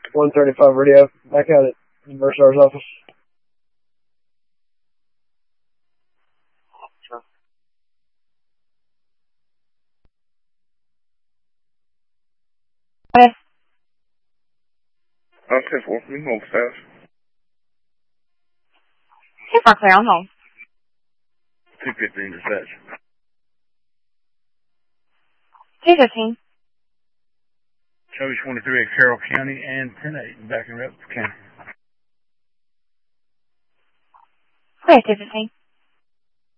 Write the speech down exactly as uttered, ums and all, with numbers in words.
one thirty-five radio. Back out at the Mercer's office. Okay. I'm ten four. We can hold fast. ten four clear, on hold. two fifteen dispatch. two fifteen. Charlie twenty-three at Carroll County and ten eight back in Rep County. Okay, two fifteen.